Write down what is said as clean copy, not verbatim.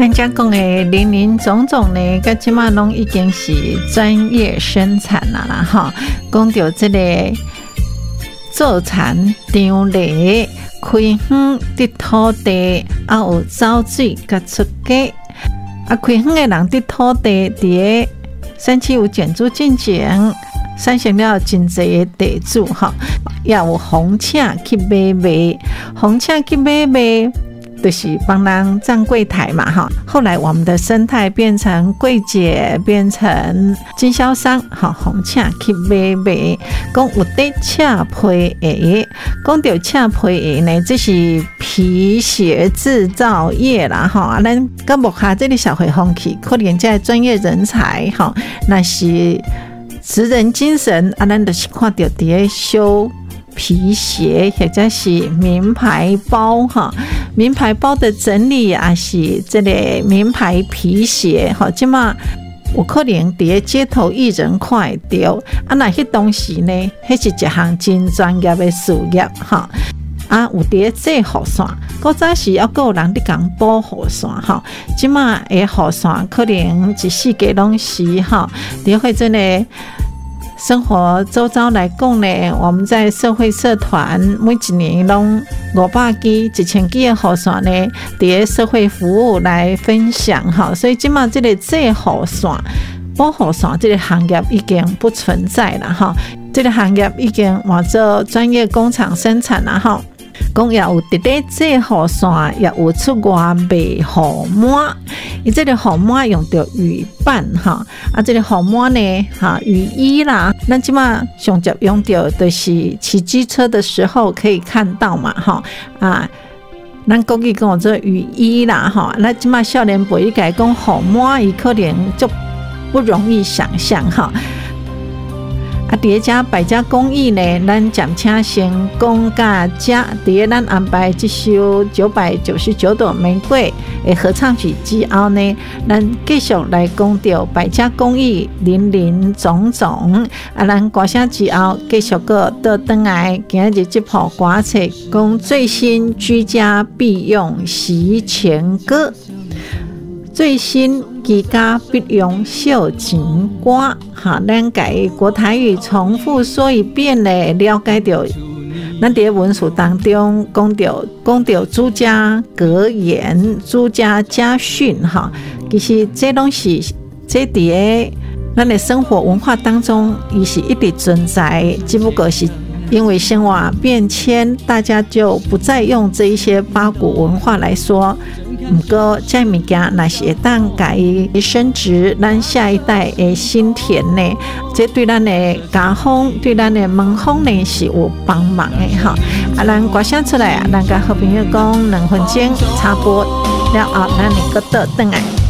咱遮讲的林林总总呢，到即马拢已经是专业生产啦哈。讲到这个造田场内开荒得土地，也有走水甲出价。开荒的人得土地，伫个山区有建筑进前，产生了真侪地主哈，也有红请去买卖，红请去买卖。就是帮人站柜台嘛哈，后来我们的生态变成柜姐，变成经销商，哈，红请去买卖，讲有得赤皮鞋，讲到赤皮鞋呢，这是皮鞋制造业啦哈，咱到目前这个社会风气，可能这专业人才哈，那是职人精神啊，咱就是看到伫个修皮鞋或者是名牌包哈，名牌包的整理也是这个名牌皮鞋哈，即马有可能伫个街头艺人看会到，啊那迄当时呢，迄是一项真专业的事业哈。啊，有伫个制雨伞，古早时还有人伫讲保雨伞哈，即马的雨伞可能一世界拢是哈，伫迄阵的生活周遭来讲呢，我们在社会社团每一年拢500支、1000支的雨伞呢，伫个社会服务来分享哈，所以即马这个制雨伞、保雨伞这个行业已经不存在了哈，这个行业已经换做专业工厂生产了哈。讲也有直直制雨伞，也有出外卖雨伞。伊这个雨伞用到雨板哈，啊，这个雨伞呢，哈，雨衣啦，咱即马上接用到就是骑机车的时候可以看到嘛哈，啊，咱国语讲做雨衣啦哈，咱即马少年辈伊家讲雨伞，伊可能就不容易想象哈。啊，伫个百家公益呢，咱暂请先讲到这。伫个咱安排这首999朵玫瑰的合唱曲之后呢，咱继续来讲到百家公益林林总总。啊，咱歌声之后，继续个倒转来，今日这部歌册讲最新居家必用洗衣钱歌。最新居家必用秀琴歌，哈，咱改国台语重复说一遍嘞，了解到咱伫文书当中讲到朱家格言、朱家家训，哈，其实这东西这伫个咱的生活文化当中，伊是一直存在，只不过是因为生活变迁，大家就不再用这一些八股文化来说。不过这物件若是会当甲伊升值，咱下一代的心田呢，这对咱的家风、对咱的门风呢是有帮忙的哈。啊，咱歌声出来啊，咱甲好朋友讲2分钟插播了后，咱个倒转来。